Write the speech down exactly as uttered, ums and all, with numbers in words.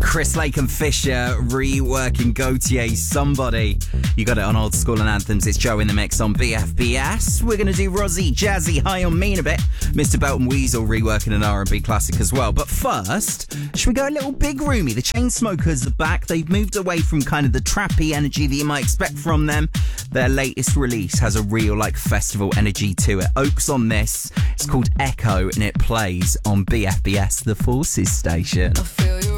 Chris Lake and Fisher reworking Gautier's Somebody. You got it on Old School and Anthems. It's Joe in the mix on B F B S. We're going to do Rozzy, Jazzy, High on Me in a bit. Mister Belton Weasel reworking an R and B classic as well. But first, should we go a little big roomy? The Chainsmokers are back. They've moved away from kind of the trappy energy that you might expect from them. Their latest release has a real like festival energy to it. Oaks on this. It's called Echo and it plays on B F B S, the Forces station. I feel you